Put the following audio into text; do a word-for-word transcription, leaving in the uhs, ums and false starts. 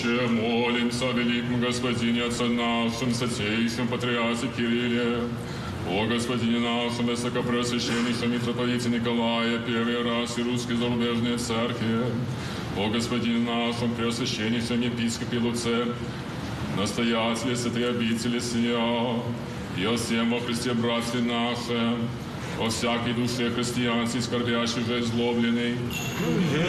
Отче, молимся о великом Господине, Отце нашим, Святейшем Патриарсе Кирилле, о Господине нашем, Высокопреосвященнейшем митрополите Николае, первый раз и русской зарубежной церкви, о Господине нашем, Преосвященнейшем епископе Луце, настоятеле святой обители сия, и о всем во Христе братстве наше, о всякой душе христианской, скорбящей же излобленной,